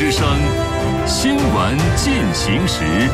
之声，新闻进行时。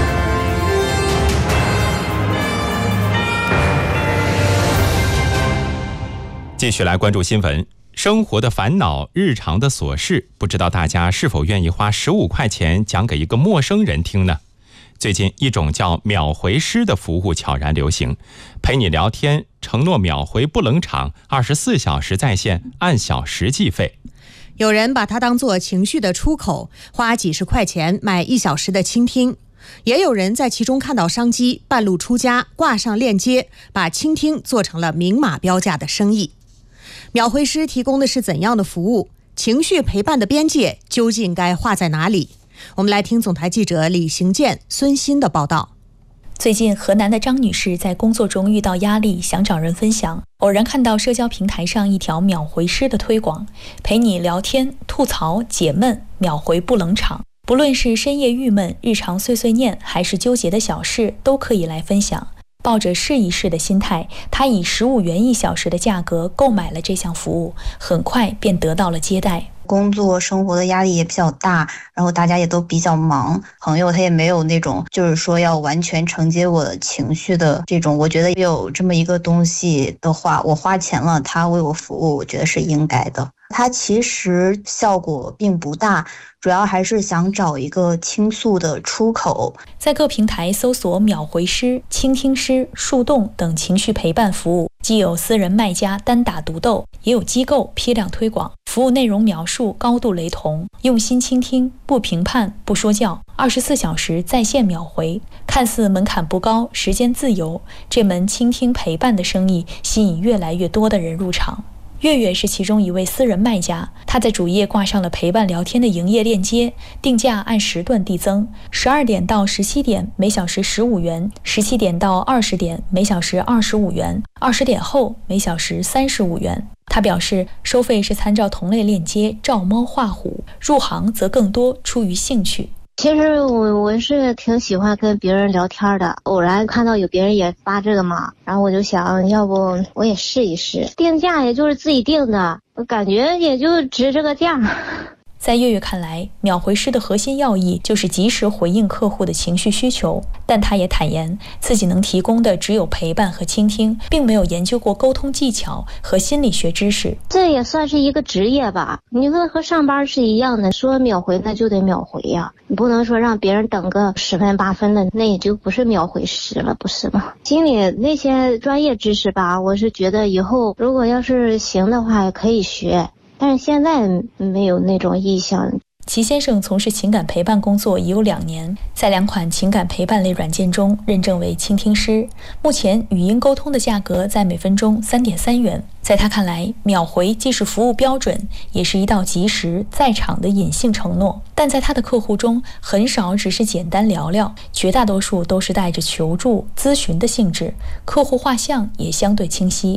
继续来关注新闻。生活的烦恼，日常的琐事，不知道大家是否愿意花15块钱讲给一个陌生人听呢？最近一种叫秒回师的服务悄然流行，陪你聊天，承诺秒回不冷场，24小时在线，按小时计费。 有人把它当作情绪的出口，花几十块钱买1小时的倾听。也有人在其中看到商机，半路出家，挂上链接，把倾听做成了明码标价的生意。秒回师提供的是怎样的服务？情绪陪伴的边界究竟该画在哪里？我们来听总台记者李行健、孙鑫的报道。 最近，河南的张女士在工作中遇到压力，想找人分享，偶然看到社交平台上一条秒回师的推广，陪你聊天、吐槽、解闷，秒回不冷场。不论是深夜郁闷、日常碎碎念，还是纠结的小事，都可以来分享。抱着试一试的心态，他以15元1小时的价格购买了这项服务，很快便得到了接待。 工作生活的压力也比较大，然后大家也都比较忙，朋友他也没有那种就是说要完全承接我的情绪的这种，我觉得有这么一个东西的话，我花钱了，他为我服务，我觉得是应该的。它其实效果并不大，主要还是想找一个倾诉的出口。 在各平台搜索秒回师、倾听师、树洞等情绪陪伴服务，既有私人卖家单打独斗，也有机构批量推广。服务内容描述高度雷同，用心倾听，不评判，不说教，24小时在线秒回。看似门槛不高，时间自由，这门倾听陪伴的生意吸引越来越多的人入场。月月是其中一位私人卖家，他在主页挂上了陪伴聊天的营业链接，定价按时段递增，12点到17点每小时15元，17点到20点每小时25元，20点后每小时35元。他表示，收费是参照同类链接照猫画虎，入行则更多出于兴趣。 其实我是挺喜欢跟别人聊天的，偶然看到有别人也发这个嘛，然后我就想要不我也试一试。定价也就是自己定的，我感觉也就值这个价。 在月月看来，秒回师的核心要义就是及时回应客户的情绪需求，但他也坦言自己能提供的只有陪伴和倾听，并没有研究过沟通技巧和心理学知识。 这也算是一个职业吧，你说和上班是一样的，说秒回那就得秒回呀，你不能说让别人等个10分8分的，那也就不是秒回师了，不是吗？心里那些专业知识吧，我是觉得以后如果要是行的话可以学，但是现在没有那种意向。 齐先生从事情感陪伴工作已有2年，在2款情感陪伴类软件中认证为倾听师。目前语音沟通的价格在每分钟3.3元。在他看来，秒回既是服务标准，也是一道及时在场的隐性承诺。但在他的客户中，很少只是简单聊聊，绝大多数都是带着求助、咨询的性质，客户画像也相对清晰。